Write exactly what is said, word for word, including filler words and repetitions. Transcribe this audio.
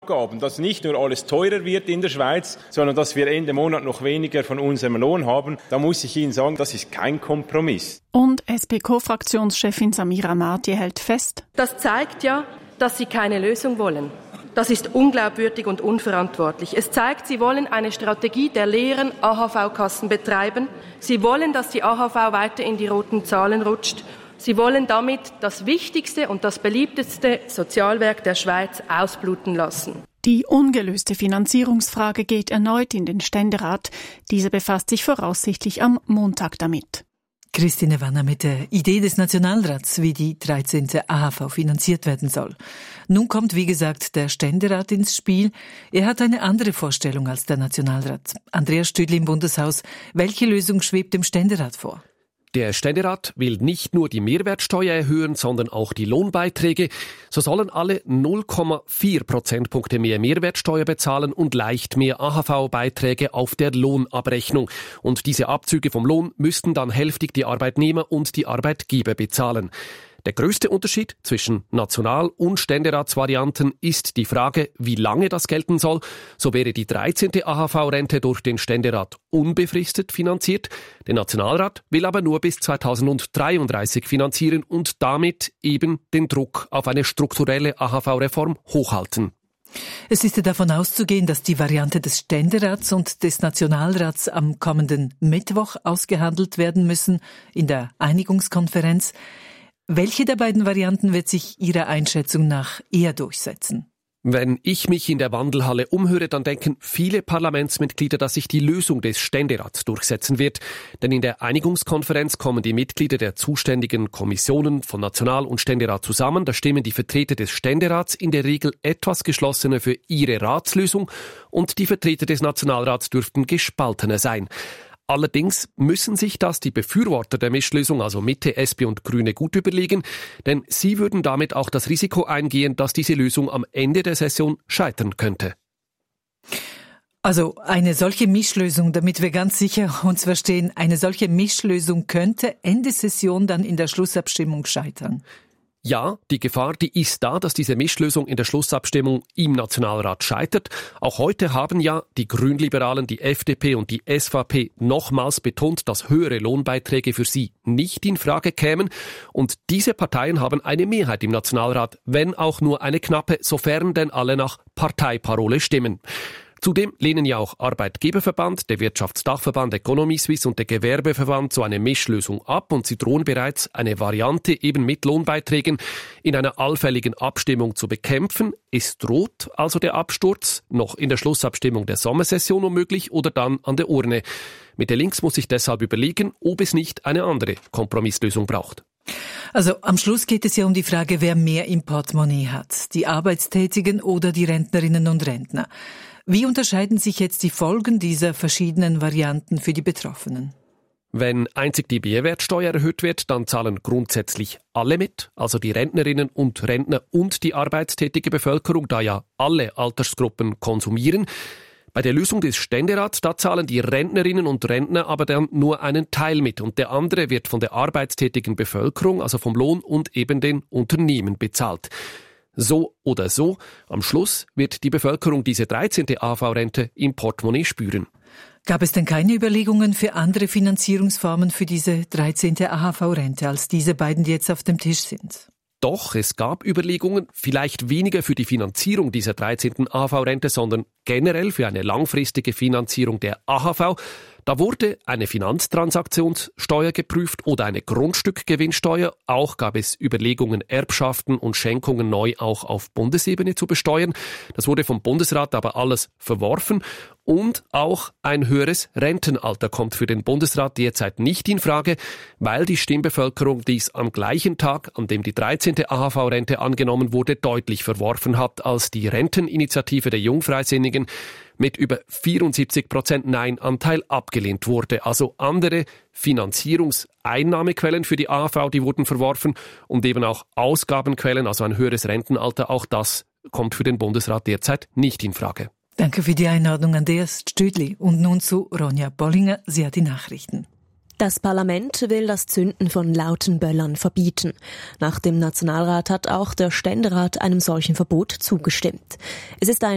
Abgaben, dass nicht nur alles teurer wird in der Schweiz, sondern dass wir Ende Monat noch weniger von unserem Lohn haben, da muss ich Ihnen sagen, das ist kein Kompromiss. Und S P K-Fraktionschefin Samira Marti hält fest: Das zeigt ja, dass Sie keine Lösung wollen. Das ist unglaubwürdig und unverantwortlich. Es zeigt, Sie wollen eine Strategie der leeren A H V-Kassen betreiben. Sie wollen, dass die A H V weiter in die roten Zahlen rutscht. Sie wollen damit das wichtigste und das beliebteste Sozialwerk der Schweiz ausbluten lassen. Die ungelöste Finanzierungsfrage geht erneut in den Ständerat. Dieser befasst sich voraussichtlich am Montag damit. Christine Wanner mit der Idee des Nationalrats, wie die dreizehnte A H V finanziert werden soll. Nun kommt, wie gesagt, der Ständerat ins Spiel. Er hat eine andere Vorstellung als der Nationalrat. Andreas Stüdli im Bundeshaus. Welche Lösung schwebt dem Ständerat vor? Der Ständerat will nicht nur die Mehrwertsteuer erhöhen, sondern auch die Lohnbeiträge. So sollen alle null Komma vier Prozentpunkte mehr Mehrwertsteuer bezahlen und leicht mehr A H V-Beiträge auf der Lohnabrechnung. Und diese Abzüge vom Lohn müssten dann hälftig die Arbeitnehmer und die Arbeitgeber bezahlen. Der größte Unterschied zwischen National- und Ständeratsvarianten ist die Frage, wie lange das gelten soll. So wäre die dreizehnte A H V-Rente durch den Ständerat unbefristet finanziert. Der Nationalrat will aber nur bis zweitausenddreiunddreißig finanzieren und damit eben den Druck auf eine strukturelle A H V-Reform hochhalten. Es ist ja davon auszugehen, dass die Variante des Ständerats und des Nationalrats am kommenden Mittwoch ausgehandelt werden müssen in der Einigungskonferenz. Welche der beiden Varianten wird sich Ihrer Einschätzung nach eher durchsetzen? Wenn ich mich in der Wandelhalle umhöre, dann denken viele Parlamentsmitglieder, dass sich die Lösung des Ständerats durchsetzen wird. Denn in der Einigungskonferenz kommen die Mitglieder der zuständigen Kommissionen von National- und Ständerat zusammen. Da stimmen die Vertreter des Ständerats in der Regel etwas geschlossener für ihre Ratslösung und die Vertreter des Nationalrats dürften gespaltener sein. Allerdings müssen sich das die Befürworter der Mischlösung, also Mitte, S P und Grüne, gut überlegen, denn sie würden damit auch das Risiko eingehen, dass diese Lösung am Ende der Session scheitern könnte. Also eine solche Mischlösung, damit wir ganz sicher uns verstehen, eine solche Mischlösung könnte Ende Session dann in der Schlussabstimmung scheitern. Ja, die Gefahr, die ist da, dass diese Mischlösung in der Schlussabstimmung im Nationalrat scheitert. Auch heute haben ja die Grünliberalen, die F D P und die S V P nochmals betont, dass höhere Lohnbeiträge für sie nicht in Frage kämen. Und diese Parteien haben eine Mehrheit im Nationalrat, wenn auch nur eine knappe, sofern denn alle nach Parteiparole stimmen. Zudem lehnen ja auch Arbeitgeberverband, der Wirtschaftsdachverband Economy Suisse und der Gewerbeverband so eine Mischlösung ab und sie drohen bereits, eine Variante eben mit Lohnbeiträgen in einer allfälligen Abstimmung zu bekämpfen. Es droht also der Absturz, noch in der Schlussabstimmung der Sommersession womöglich oder dann an der Urne. Mit der Links muss sich deshalb überlegen, ob es nicht eine andere Kompromisslösung braucht. Also am Schluss geht es ja um die Frage, wer mehr im Portemonnaie hat, die Arbeitstätigen oder die Rentnerinnen und Rentner. Wie unterscheiden sich jetzt die Folgen dieser verschiedenen Varianten für die Betroffenen? Wenn einzig die Mehrwertsteuer erhöht wird, dann zahlen grundsätzlich alle mit, also die Rentnerinnen und Rentner und die arbeitstätige Bevölkerung, da ja alle Altersgruppen konsumieren. Bei der Lösung des Ständerats, da zahlen die Rentnerinnen und Rentner aber dann nur einen Teil mit und der andere wird von der arbeitstätigen Bevölkerung, also vom Lohn und eben den Unternehmen bezahlt. So oder so, am Schluss wird die Bevölkerung diese dreizehnte A H V-Rente im Portemonnaie spüren. Gab es denn keine Überlegungen für andere Finanzierungsformen für diese dreizehnte A H V-Rente als diese beiden, die jetzt auf dem Tisch sind? Doch, es gab Überlegungen, vielleicht weniger für die Finanzierung dieser dreizehnten A H V-Rente, sondern generell für eine langfristige Finanzierung der A H V. Da wurde eine Finanztransaktionssteuer geprüft oder eine Grundstückgewinnsteuer. Auch gab es Überlegungen, Erbschaften und Schenkungen neu auch auf Bundesebene zu besteuern. Das wurde vom Bundesrat aber alles verworfen. Und auch ein höheres Rentenalter kommt für den Bundesrat derzeit nicht in Frage, weil die Stimmbevölkerung dies am gleichen Tag, an dem die dreizehnte A H V-Rente angenommen wurde, deutlich verworfen hat, als die Renteninitiative der Jungfreisinnigen mit über vierundsiebzig Prozent Nein-Anteil abgelehnt wurde. Also andere Finanzierungseinnahmequellen für die A H V, die wurden verworfen und eben auch Ausgabenquellen, also ein höheres Rentenalter, auch das kommt für den Bundesrat derzeit nicht in Frage. Danke für die Einordnung, Andreas Stüdli. Und nun zu Ronja Bollinger. Sie hat die Nachrichten. Das Parlament will das Zünden von lauten Böllern verbieten. Nach dem Nationalrat hat auch der Ständerat einem solchen Verbot zugestimmt. Es ist ein